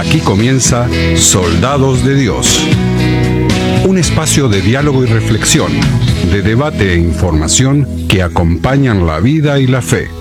Aquí comienza Soldados de Dios, un espacio de diálogo y reflexión, de debate e información que acompañan la vida y la fe.